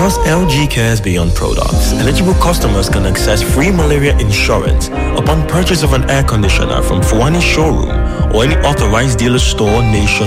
Because LG cares beyond products, eligible customers can access free malaria insurance upon purchase of an air conditioner from Fuani Showroom or any authorized dealer store nationwide.